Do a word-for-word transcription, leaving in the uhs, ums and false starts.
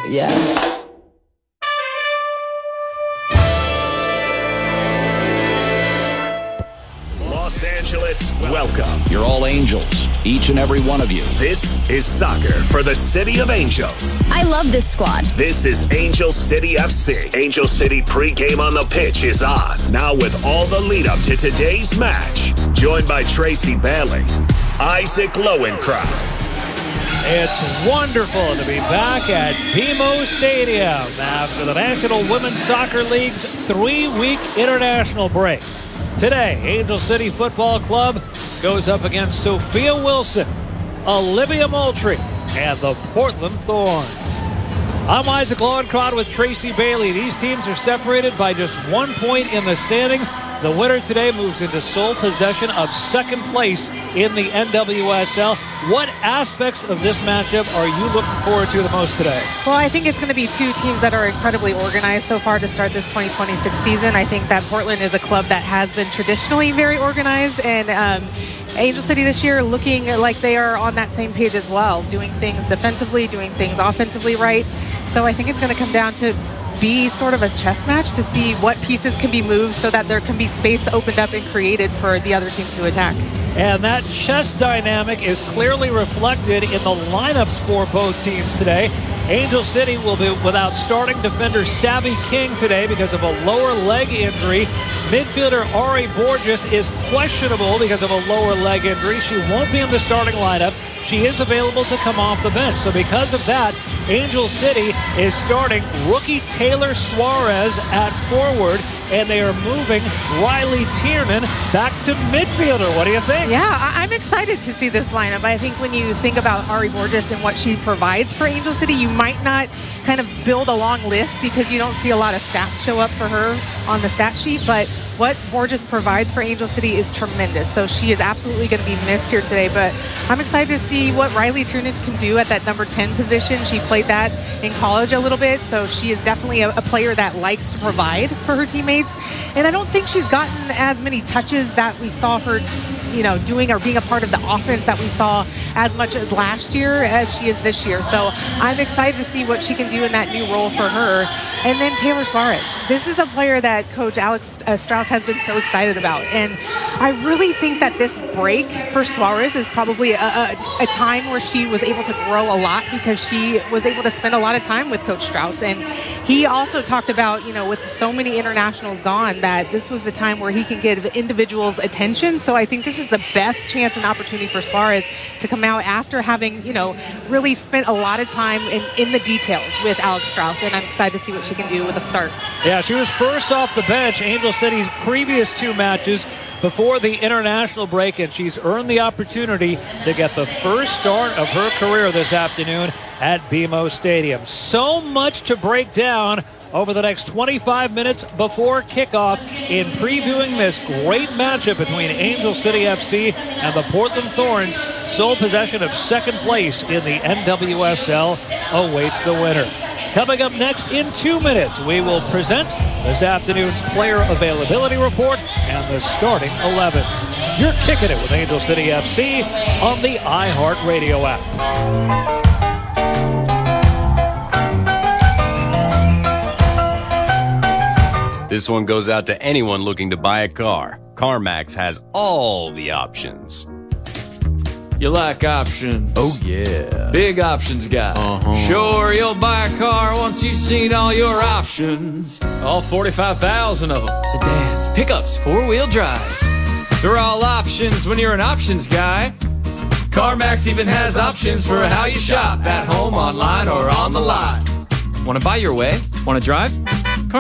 Yeah. Los Angeles, welcome. You're all angels, each and every one of you. This is soccer for the City of Angels. I love this squad. This is Angel City F C. Angel City pregame on the pitch is on. Now with all the lead up to today's match. Joined by Tracy Bailey, Isaac Lowenkron. It's wonderful to be back at B M O Stadium after the National Women's Soccer League's three-week international break. Today, Angel City Football Club goes up against Sophia Wilson, Olivia Moultrie, and the Portland Thorns. I'm Isaac Lowenkron with Tracy Bailey. These teams are separated by just one point in the standings. The winner today moves into sole possession of second place in the N W S L. What aspects of this matchup are you looking forward to the most today? Well, I think it's going to be two teams that are incredibly organized so far to start this twenty twenty-six season. I think that Portland is a club that has been traditionally very organized, and um, Angel City this year looking like they are on that same page as well, doing things defensively, doing things offensively right. So I think it's going to come down to be sort of a chess match to see what pieces can be moved so that there can be space opened up and created for the other team to attack. And that chess dynamic is clearly reflected in the lineups for both teams today. Angel City will be without starting defender Savvy King today because of a lower leg injury. Midfielder Ari Borges is questionable because of a lower leg injury. She won't be in the starting lineup. She is available to come off the bench. So because of that, Angel City is starting rookie Taylor Suarez at forward, and they are moving Riley Tiernan back to midfielder. What do you think? Yeah, I- I'm excited to see this lineup. I think when you think about Ari Borges and what she provides for Angel City, you might not kind of build a long list because you don't see a lot of stats show up for her on the stat sheet, but what Borges provides for Angel City is tremendous. So she is absolutely going to be missed here today, but I'm excited to see what Riley Tiernan can do at that number ten position. She played that in college a little bit, so she is definitely a, a player that likes to provide for her teammates. And I don't think she's gotten as many touches that we saw her, you know, doing or being a part of the offense that we saw as much as last year as she is this year. So I'm excited to see what she can do in that new role for her. And then Taylor Suarez. This is a player that Coach Alex uh, Strauss has been so excited about. And I really think that this break for Suarez is probably a, a, a time where she was able to grow a lot because she was able to spend a lot of time with Coach Strauss. And he also talked about, you know, with so many internationals gone, that this was the time where he can give individuals attention. So I think this is the best chance and opportunity for Suarez to come out after having, you know, really spent a lot of time in, in the details with Alex Strauss. And I'm excited to see what she can do with a start. Yeah, she was first off the bench Angel City's previous two matches before the international break, and she's earned the opportunity to get the first start of her career this afternoon at B M O Stadium. So much to break down over the next twenty-five minutes before kickoff in previewing this great matchup between Angel City F C and the Portland Thorns. Sole possession of second place in the N W S L awaits the winner. Coming up next in two minutes, we will present this afternoon's player availability report and the starting elevens. You're kicking it with Angel City F C on the iHeartRadio app. This one goes out to anyone looking to buy a car. CarMax has all the options. You like options? Oh, yeah. Big options guy. Uh-huh. Sure, you'll buy a car once you've seen all your options. All forty-five thousand of them. Sedans, pickups, four-wheel drives. They're all options when you're an options guy. CarMax even has options for how you shop, at home, online, or on the lot. Want to buy your way? Want to drive?